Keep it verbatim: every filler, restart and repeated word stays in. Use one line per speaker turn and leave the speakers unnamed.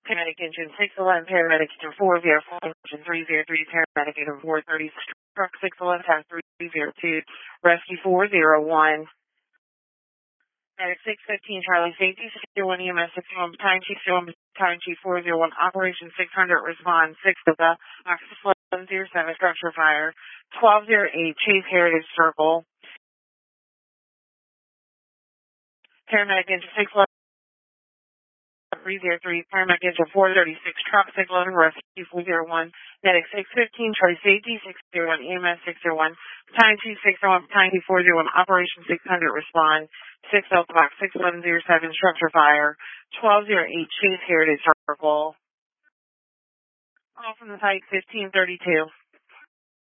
Paramedic engine six eleven, paramedic engine four zero four, engine three zero three, paramedic engine four thirty, truck six eleven, task three zero two, rescue four zero one. Medic six fifteen, Charlie Safety, six zero one E M S six zero one, time chief zero one, time chief four zero one, operation six hundred, respond six of the, access eleven zero seven, structure fire, twelve zero eight, Chase Heritage Circle, paramedic engine six eleven, three zero three, paramedic engine four thirty-six, truck six eleven, rescue four zero one, medic six fifteen, Charlie Safety, six zero one, E M S six zero one, time chief six zero one, time chief four zero one, operation six hundred, respond six o'clock, six eleven zero seven, structure fire, twelve zero eight, Chase Heritage Circle. All from the site, fifteen thirty-two.